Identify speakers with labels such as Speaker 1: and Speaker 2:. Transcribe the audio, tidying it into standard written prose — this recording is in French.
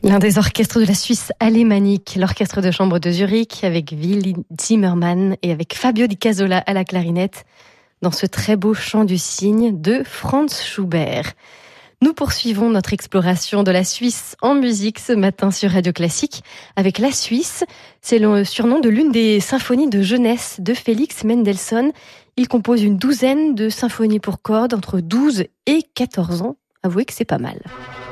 Speaker 1: L'un des orchestres de la Suisse alémanique, l'orchestre de chambre de Zurich, avec Willy Zimmermann et avec Fabio Di Casola à la clarinette, dans ce très beau chant du cygne de Franz Schubert. Nous poursuivons notre exploration de la Suisse en musique ce matin sur Radio Classique avec La Suisse. C'est le surnom de l'une des symphonies de jeunesse de Félix Mendelssohn. Il compose une douzaine de symphonies pour cordes entre 12 et 14 ans. Avouez que c'est pas mal.